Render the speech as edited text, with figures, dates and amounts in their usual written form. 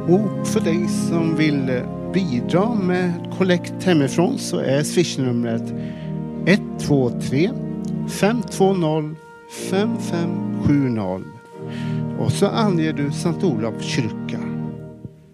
Och för dig som vill bidra med kollekt hemifrån så är swishnumret 123 520 5570. Och så anger du Sankt Olofs kyrka.